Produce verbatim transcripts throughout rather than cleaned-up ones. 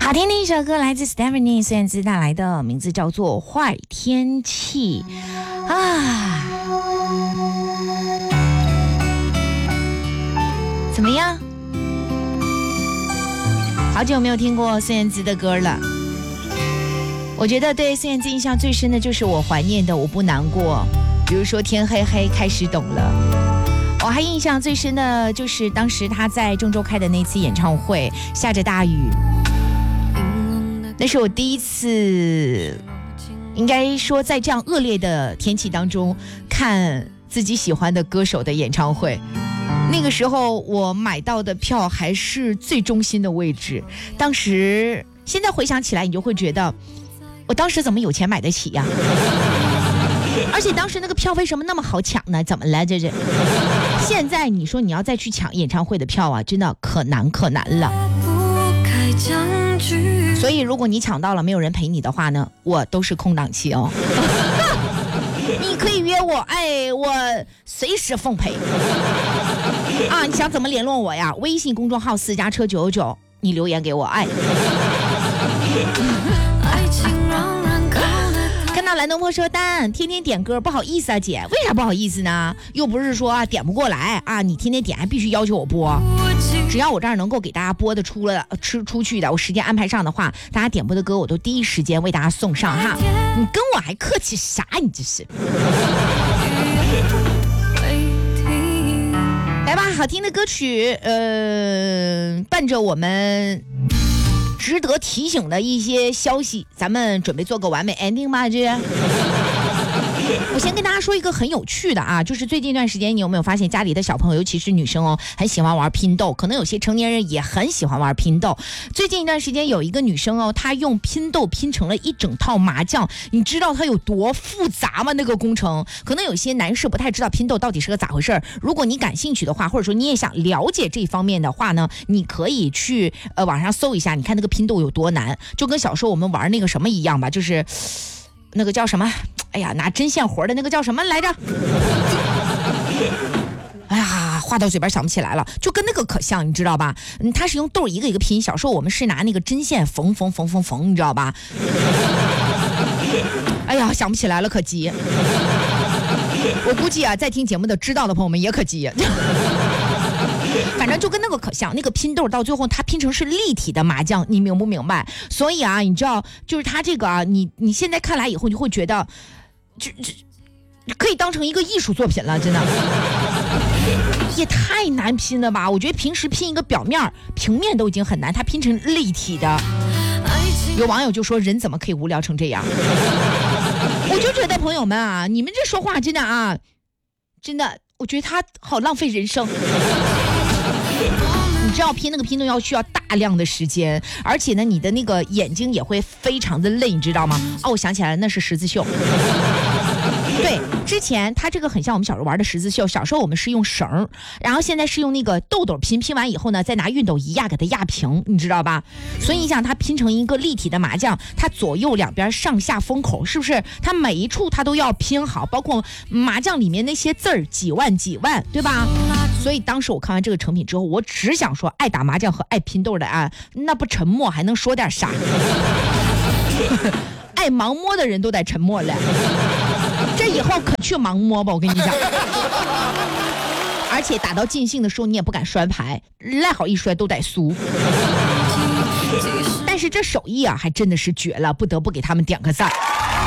好听的一首歌来自 Stephanie 孙燕姿带来的，名字叫做《坏天气》啊。怎么样？好久没有听过孙燕姿的歌了。我觉得对孙燕姿印象最深的就是我怀念的我不难过，比如说天黑黑开始懂了。我还印象最深的就是当时她在郑州开的那次演唱会，下着大雨，那是我第一次，应该说在这样恶劣的天气当中看自己喜欢的歌手的演唱会。那个时候我买到的票还是最中心的位置，当时现在回想起来你就会觉得我当时怎么有钱买得起呀？而且当时那个票为什么那么好抢呢？怎么了这是？现在你说你要再去抢演唱会的票啊，真的可难可难了。所以如果你抢到了没有人陪你的话呢，我都是空档期哦。你可以约我，哎，我随时奉陪。啊，你想怎么联络我呀？微信公众号私家车九九九，你留言给我，哎。看到蓝东坡说丹天天点歌不好意思啊姐，为啥不好意思呢？又不是说、啊、点不过来啊，你天天点还必须要求我播，只要我这儿能够给大家播的出了吃出去的，我时间安排上的话，大家点播的歌我都第一时间为大家送上哈。你跟我还客气啥？你这是。来吧，好听的歌曲，呃，伴着我们值得提醒的一些消息，咱们准备做个完美 ending 吗？这我先跟大家说一个很有趣的啊，就是最近一段时间你有没有发现家里的小朋友，尤其是女生哦，很喜欢玩拼豆，可能有些成年人也很喜欢玩拼豆。最近一段时间有一个女生哦，她用拼豆拼成了一整套麻将，你知道她有多复杂吗？那个工程可能有些男士不太知道拼豆到底是个咋回事。如果你感兴趣的话，或者说你也想了解这方面的话呢，你可以去呃网上搜一下，你看那个拼豆有多难，就跟小时候我们玩那个什么一样吧，就是那个叫什么，哎呀，拿针线活的那个叫什么来着？哎呀，话到嘴边想不起来了，就跟那个可像，你知道吧？嗯，它是用豆一个一个拼，小时候我们是拿那个针线缝缝缝缝缝，你知道吧？哎呀，想不起来了，可急。我估计啊，在听节目的知道的朋友们也可急。反正就跟那个可像，那个拼豆到最后它拼成是立体的麻将，你明不明白？所以啊，你知道，就是它这个啊，你你现在看来以后，你会觉得，这这可以当成一个艺术作品了，真的。也太难拼了吧！我觉得平时拼一个表面平面都已经很难，它拼成立体的。有网友就说：“人怎么可以无聊成这样？”我就觉得朋友们啊，你们这说话真的啊，真的，我觉得他好浪费人生。你知道拼那个拼豆要需要大量的时间，而且呢，你的那个眼睛也会非常的累，你知道吗？哦，我想起来了，那是十字绣。对，之前它这个很像我们小时候玩的十字绣，小时候我们是用绳，然后现在是用那个豆豆拼，拼完以后呢，再拿熨斗一压给它压平，你知道吧？所以你想它拼成一个立体的麻将，它左右两边上下封口，是不是？它每一处它都要拼好，包括麻将里面那些字儿，几万几万，对吧？所以当时我看完这个成品之后，我只想说，爱打麻将和爱拼豆的啊，那不沉默还能说点啥？爱盲摸的人都得沉默了。这以后可去盲摸吧，我跟你讲。而且打到尽兴的时候，你也不敢摔牌，赖好一摔都得输。但是这手艺啊，还真的是绝了，不得不给他们点个赞。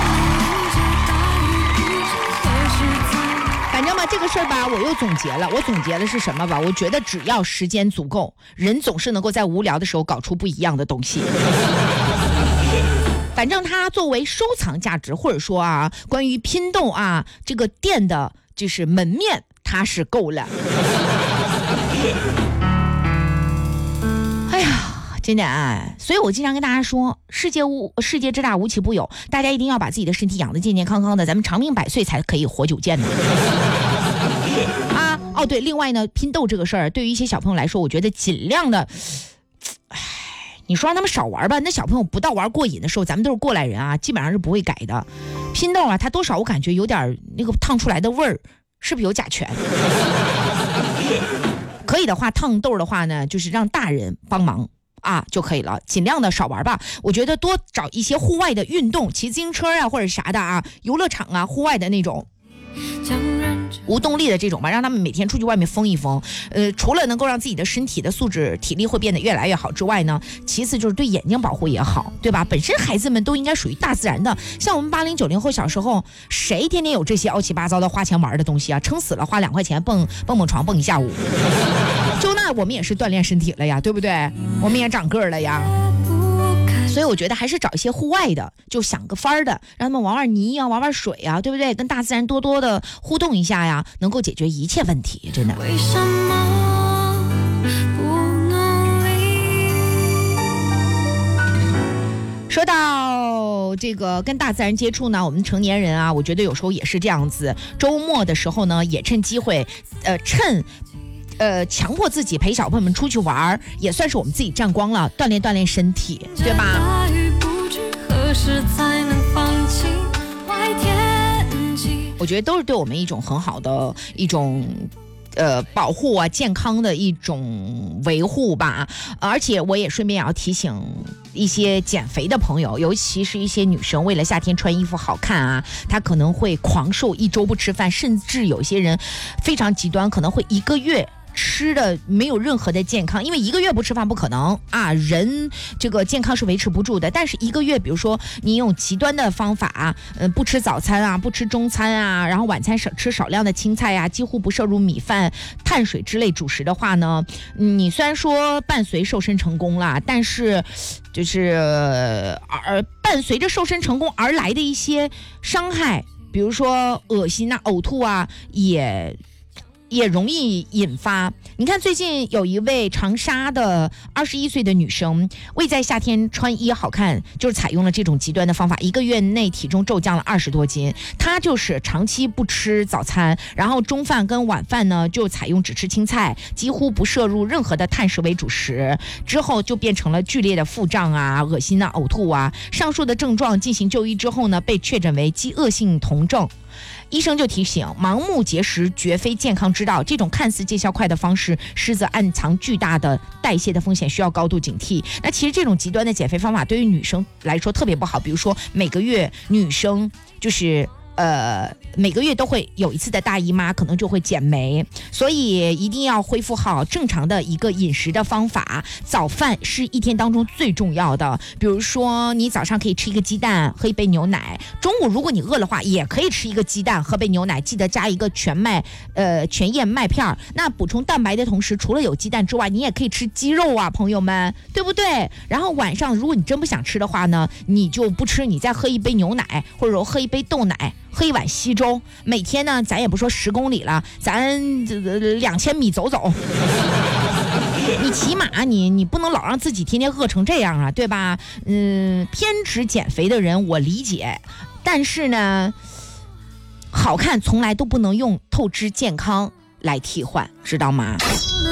反正吧，这个事儿吧，我又总结了。我总结的是什么吧？我觉得只要时间足够，人总是能够在无聊的时候搞出不一样的东西。反正它作为收藏价值，或者说啊，关于拼豆啊这个店的，就是门面，它是够了。哎呀，真的啊！所以我经常跟大家说，世界无世界之大无奇不有，大家一定要把自己的身体养得健健康康的，咱们长命百岁才可以活久见呢。啊，哦对，另外呢，拼豆这个事儿，对于一些小朋友来说，我觉得尽量的，唉。你说让他们少玩吧，那小朋友不到玩过瘾的时候，咱们都是过来人啊，基本上是不会改的。拼豆啊，它多少我感觉有点那个烫出来的味儿，是不是有甲醛？可以的话，烫豆的话呢，就是让大人帮忙啊就可以了，尽量的少玩吧。我觉得多找一些户外的运动，骑自行车啊或者啥的啊，游乐场啊，户外的那种无动力的这种吧，让他们每天出去外面疯一疯。呃，除了能够让自己的身体的素质、体力会变得越来越好之外呢，其次就是对眼睛保护也好，对吧？本身孩子们都应该属于大自然的，像我们八零九零后小时候，谁天天有这些奥七八糟的花钱玩的东西啊？撑死了花两块钱蹦蹦蹦床蹦一下午，就那我们也是锻炼身体了呀，对不对？我们也长个儿了呀。所以我觉得还是找一些户外的，就想个法儿的，让他们玩玩泥啊，玩玩水啊，对不对？跟大自然多多的互动一下呀，能够解决一切问题，真的。为什么不努力？说到这个跟大自然接触呢，我们成年人啊，我觉得有时候也是这样子，周末的时候呢，也趁机会，呃，趁。呃，强迫自己陪小朋友们出去玩，也算是我们自己占光了，锻炼锻炼身体，对吧？我觉得都是对我们一种很好的一种呃保护啊，健康的一种维护吧。而且我也顺便也要提醒一些减肥的朋友，尤其是一些女生，为了夏天穿衣服好看啊，她可能会狂瘦一周不吃饭，甚至有些人非常极端，可能会一个月吃的没有任何的健康，因为一个月不吃饭不可能啊，人这个健康是维持不住的。但是一个月，比如说你用极端的方法，呃，不吃早餐啊，不吃中餐啊，然后晚餐少吃少量的青菜啊，几乎不摄入米饭、碳水之类主食的话呢，你虽然说伴随瘦身成功啦，但是就是而伴随着瘦身成功而来的一些伤害，比如说恶心啊、呕吐啊，也。也容易引发。你看最近有一位长沙的二十一岁的女生，为在夏天穿衣好看，就是采用了这种极端的方法，一个月内体重骤降了二十多斤。她就是长期不吃早餐，然后中饭跟晚饭呢就采用只吃青菜，几乎不摄入任何的碳水为主食，之后就变成了剧烈的腹胀啊、恶心啊、呕吐啊。上述的症状进行就医之后呢，被确诊为饥饿性酮症。医生就提醒，盲目节食绝非健康之道，这种看似见效快的方式，实则暗藏巨大的代谢的风险，需要高度警惕。那其实这种极端的减肥方法对于女生来说特别不好，比如说每个月女生就是呃，每个月都会有一次的大姨妈，可能就会减肥，所以一定要恢复好正常的一个饮食的方法。早饭是一天当中最重要的，比如说你早上可以吃一个鸡蛋，喝一杯牛奶，中午如果你饿的话，也可以吃一个鸡蛋，喝杯牛奶，记得加一个全麦呃全燕麦片。那补充蛋白的同时，除了有鸡蛋之外，你也可以吃鸡肉啊，朋友们，对不对？然后晚上如果你真不想吃的话呢，你就不吃，你再喝一杯牛奶，或者说喝一杯豆奶，喝一碗稀粥，每天呢，咱也不说十公里了，咱这个两千米走走。你起码你你不能老让自己天天饿成这样啊，对吧？嗯，偏执减肥的人我理解，但是呢，好看从来都不能用透支健康来替换，知道吗？